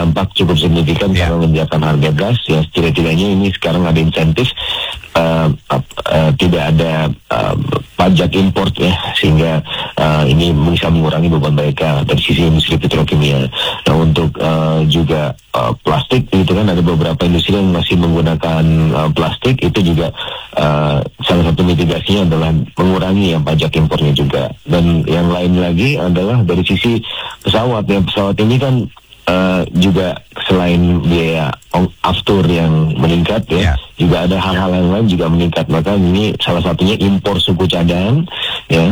berdampak cukup signifikan karena lonjakan harga gas. Ya setidaknya ini sekarang ada insentif, tidak ada pajak import ya, sehingga ini bisa mengurangi beban mereka dari sisi industri petrokimia. Nah untuk juga plastik itu kan ada beberapa industri yang masih menggunakan plastik, itu juga salah satu mitigasinya adalah mengurangi yang pajak impornya juga. Dan yang lain lagi adalah dari sisi pesawat ya, pesawat ini kan juga selain biaya aftur yang meningkat ya, juga ada hal-hal yang lain juga meningkat. Maka ini salah satunya impor suku cadang ya,